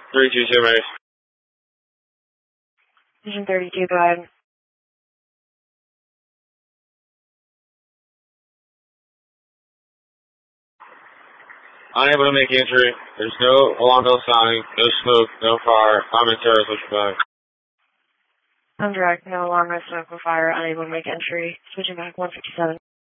322, Mary. Vision 32, go ahead. Unable to make entry. There's no alarm bell sounding, no smoke, no fire. I'm in terror, switching back. I'm direct, no alarm, no smoke, no fire, unable to make entry. Switching back 157.